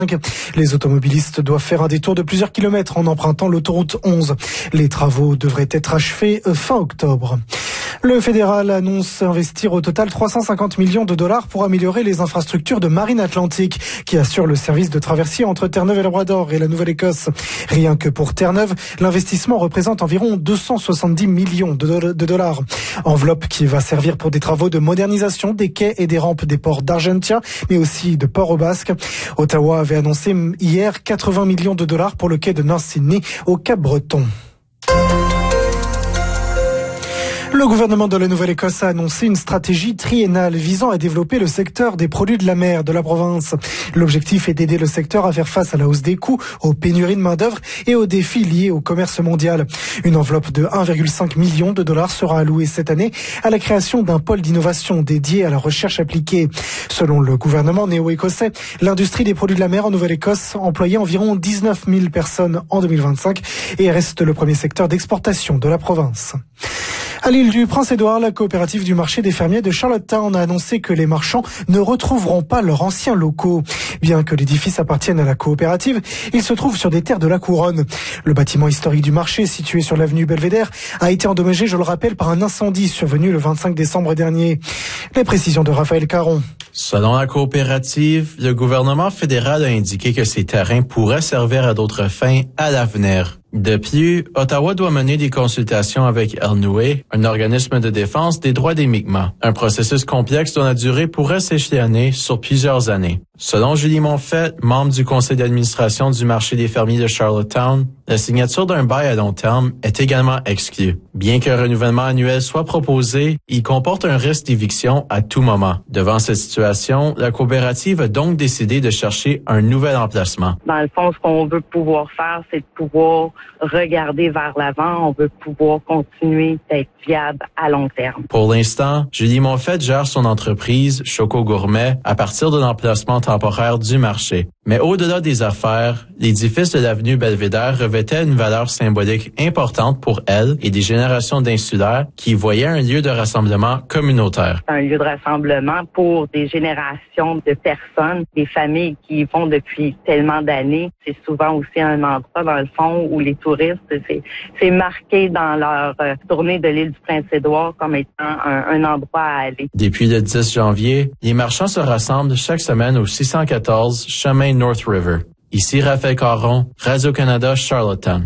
Les automobilistes doivent faire un détour de plusieurs kilomètres en empruntant l'autoroute 11. Les travaux devraient être achevés fin octobre. Le fédéral annonce investir au total 350 millions de dollars pour améliorer les infrastructures de Marine Atlantique qui assurent le service de traversier entre Terre-Neuve et Labrador et la Nouvelle-Écosse. Rien que pour Terre-Neuve, l'investissement représente environ 270 millions de dollars. Enveloppe qui va servir pour des travaux de modernisation des quais et des rampes des ports d'Argentia, mais aussi de Port-au-Basque. Ottawa avait annoncé hier 80 millions de dollars pour le quai de North Sydney au Cap-Breton. Le gouvernement de la Nouvelle-Écosse a annoncé une stratégie triennale visant à développer le secteur des produits de la mer de la province. L'objectif est d'aider le secteur à faire face à la hausse des coûts, aux pénuries de main-d'œuvre et aux défis liés au commerce mondial. Une enveloppe de 1,5 million de dollars sera allouée cette année à la création d'un pôle d'innovation dédié à la recherche appliquée. Selon le gouvernement néo-écossais, l'industrie des produits de la mer en Nouvelle-Écosse employait environ 19 000 personnes en 2025 et reste le premier secteur d'exportation de la province. À l'île du Prince-Édouard, la coopérative du marché des fermiers de Charlottetown a annoncé que les marchands ne retrouveront pas leurs anciens locaux. Bien que l'édifice appartienne à la coopérative, il se trouve sur des terres de la Couronne. Le bâtiment historique du marché, situé sur l'avenue Belvédère, a été endommagé, je le rappelle, par un incendie survenu le 25 décembre dernier. Les précisions de Raphaël Caron. Selon la coopérative, le gouvernement fédéral a indiqué que ces terrains pourraient servir à d'autres fins à l'avenir. De plus, Ottawa doit mener des consultations avec Elnoué, un organisme de défense des droits des Mi'kmaq. Un processus complexe dont la durée pourrait s'échelonner sur plusieurs années. Selon Julie Monfette, membre du conseil d'administration du marché des fermiers de Charlottetown, la signature d'un bail à long terme est également exclue. Bien qu'un renouvellement annuel soit proposé, il comporte un risque d'éviction à tout moment. Devant cette situation, la coopérative a donc décidé de chercher un nouvel emplacement. Dans le fond, ce qu'on veut pouvoir faire, c'est de pouvoir regarder vers l'avant. On veut pouvoir continuer d'être viable à long terme. Pour l'instant, Julie Monfette gère son entreprise, Choco Gourmet, à partir de l'emplacement temporaire du marché. Mais au-delà des affaires, l'édifice de l'avenue Belvédère revêtait une valeur symbolique importante pour elle et des générations d'insulaires qui voyaient un lieu de rassemblement communautaire. Un lieu de rassemblement pour des générations de personnes, des familles qui y vont depuis tellement d'années. C'est souvent aussi un endroit, dans le fond, où les touristes, c'est marqué dans leur tournée de l'île du Prince-Édouard comme étant un endroit à aller. Depuis le 10 janvier, les marchands se rassemblent chaque semaine au 614 chemin North River. Ici Raphaël Caron, Radio-Canada, Charlottetown.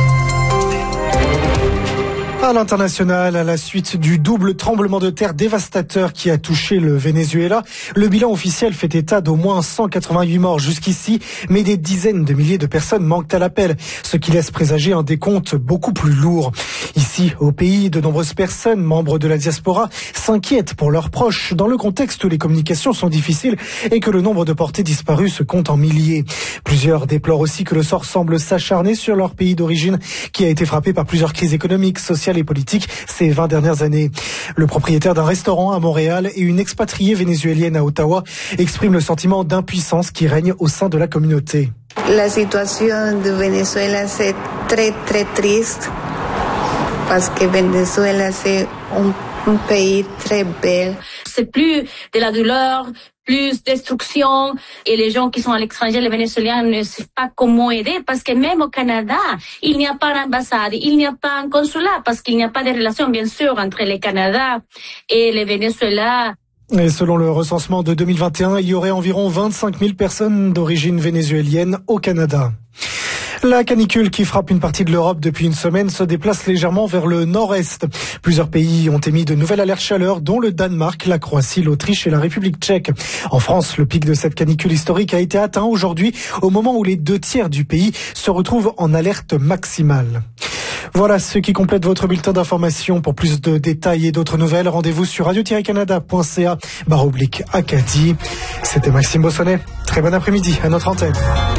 À l'international, à la suite du double tremblement de terre dévastateur qui a touché le Venezuela, le bilan officiel fait état d'au moins 188 morts jusqu'ici, mais des dizaines de milliers de personnes manquent à l'appel, ce qui laisse présager un décompte beaucoup plus lourd. Ici, au pays, de nombreuses personnes, membres de la diaspora, s'inquiètent pour leurs proches, dans le contexte où les communications sont difficiles et que le nombre de portés disparus se compte en milliers. Plusieurs déplorent aussi que le sort semble s'acharner sur leur pays d'origine, qui a été frappé par plusieurs crises économiques, sociales et politiques ces 20 dernières années. Le propriétaire d'un restaurant à Montréal et une expatriée vénézuélienne à Ottawa expriment le sentiment d'impuissance qui règne au sein de la communauté. La situation de Venezuela c'est très très triste parce que Venezuela c'est un pays très bel. C'est plus de la douleur, plus destruction, et les gens qui sont à l'étranger, les Vénézuéliens, ne savent pas comment aider, parce que même au Canada, il n'y a pas d'ambassade, il n'y a pas un consulat, parce qu'il n'y a pas de relation, bien sûr, entre le Canada et les Vénézuéliens. Et selon le recensement de 2021, il y aurait environ 25 000 personnes d'origine vénézuélienne au Canada. La canicule qui frappe une partie de l'Europe depuis une semaine se déplace légèrement vers le nord-est. Plusieurs pays ont émis de nouvelles alertes chaleur, dont le Danemark, la Croatie, l'Autriche et la République tchèque. En France, le pic de cette canicule historique a été atteint aujourd'hui, au moment où les 2/3 du pays se retrouvent en alerte maximale. Voilà ce qui complète votre bulletin d'information. Pour plus de détails et d'autres nouvelles, rendez-vous sur radio-canada.ca/Acadie. C'était Maxime Bossonnet. Très bon après-midi à notre antenne.